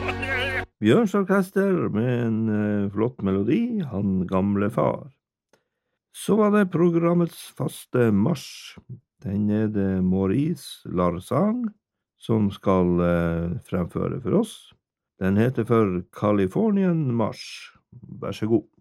Bjørnsorkester med en flott melodi, Han gamle far. Så var det programmets faste marsj. Den er det Maurice Larsang som skal fremføre for oss. Den heter for Californian March. Vær så god.